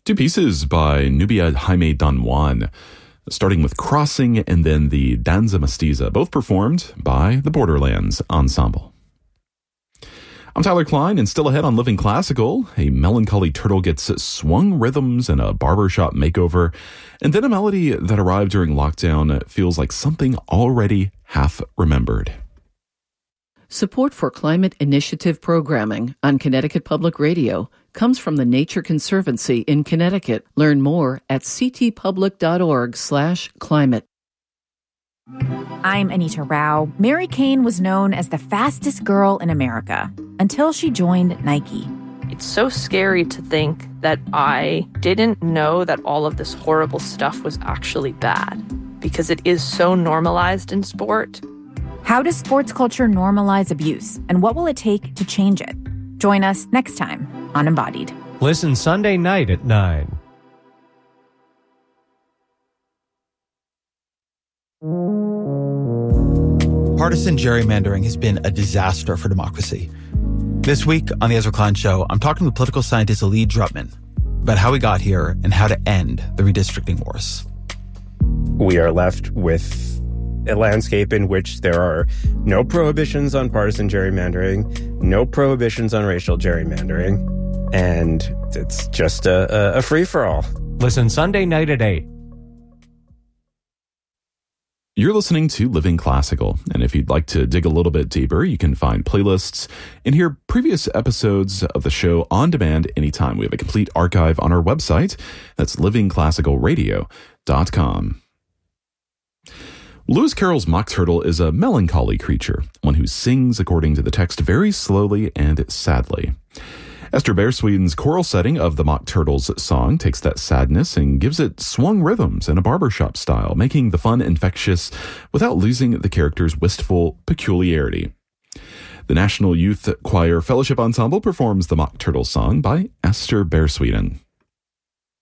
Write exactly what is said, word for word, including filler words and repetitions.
Two pieces by Nubia Jaime Don Juan, starting with Crossing and then the Danza Mestiza, both performed by the Borderlands Ensemble. I'm Tyler Klein, and still ahead on Living Classical, a melancholy turtle gets swung rhythms and a barbershop makeover, and then a melody that arrived during lockdown feels like something already half remembered. Support for climate initiative programming on Connecticut Public Radio comes from the Nature Conservancy in Connecticut. Learn more at ctpublic.org slash climate. I'm Anita Rao. Mary Kane was known as the fastest girl in America until she joined Nike. It's so scary to think that I didn't know that all of this horrible stuff was actually bad, because it is so normalized in sport. How does sports culture normalize abuse, and what will it take to change it? Join us next time on Embodied. Listen Sunday night at nine. Partisan gerrymandering has been a disaster for democracy. This week on the Ezra Klein Show, I'm talking with political scientist Lee Drutman about how we got here and how to end the redistricting wars. We are left with a landscape in which there are no prohibitions on partisan gerrymandering, no prohibitions on racial gerrymandering, and it's just a, a, a free-for-all. Listen Sunday night at eight. You're listening to Living Classical, and if you'd like to dig a little bit deeper, you can find playlists and hear previous episodes of the show on demand anytime. We have a complete archive on our website. That's living classical radio dot com. Lewis Carroll's Mock Turtle is a melancholy creature, one who sings according to the text very slowly and sadly. Esther Bearsweden's choral setting of the Mock Turtle's song takes that sadness and gives it swung rhythms in a barbershop style, making the fun infectious without losing the character's wistful peculiarity. The National Youth Choir Fellowship Ensemble performs the Mock Turtle song by Esther Bearsweden.